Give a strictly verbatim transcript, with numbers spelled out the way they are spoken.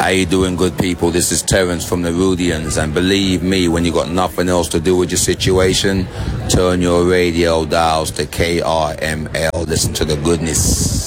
How you doing, good people? This is Terence from the Rudians, and believe me, when you got nothing else to do with your situation, turn your radio dials to K R M L. Listen to the goodness.